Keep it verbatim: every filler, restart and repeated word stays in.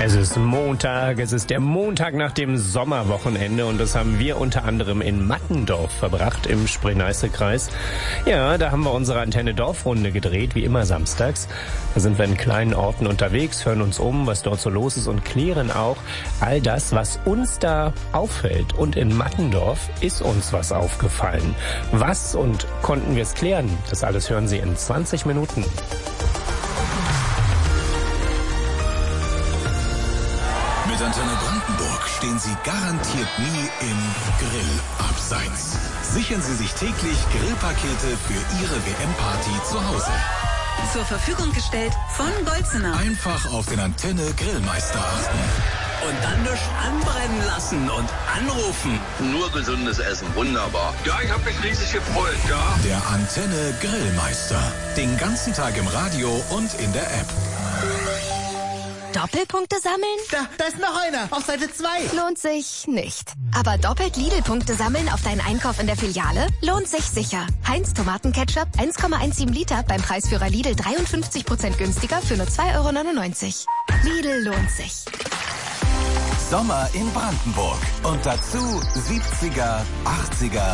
Es ist Montag, es ist der Montag nach dem Sommerwochenende und das haben wir unter anderem in Mattendorf verbracht im Spree-Neiße-Kreis. Ja, da haben wir unsere Antenne Dorfrunde gedreht, wie immer samstags. Da sind wir in kleinen Orten unterwegs, hören uns um, was dort so los ist und klären auch all das, was uns da auffällt. Und in Mattendorf ist uns was aufgefallen. Was und konnten wir es klären? Das alles hören Sie in zwanzig Minuten. Mit Antenne Brandenburg stehen Sie garantiert nie im Grillabseits. Sichern Sie sich täglich Grillpakete für Ihre W M-Party zu Hause. Zur Verfügung gestellt von Bolzener. Einfach auf den Antenne Grillmeister achten. Und dann nicht anbrennen lassen und anrufen. Nur gesundes Essen, wunderbar. Ja, ich habe mich riesig gefreut, ja. Der Antenne Grillmeister. Den ganzen Tag im Radio und in der App. Doppelpunkte sammeln? Da, da ist noch einer, auf Seite zwei. Lohnt sich nicht. Aber doppelt Lidl-Punkte sammeln auf deinen Einkauf in der Filiale? Lohnt sich sicher. Heinz Tomatenketchup eins Komma siebzehn Liter beim Preisführer Lidl dreiundfünfzig Prozent günstiger für nur zwei Euro neunundneunzig. Lidl lohnt sich. Sommer in Brandenburg. Und dazu siebziger, achtziger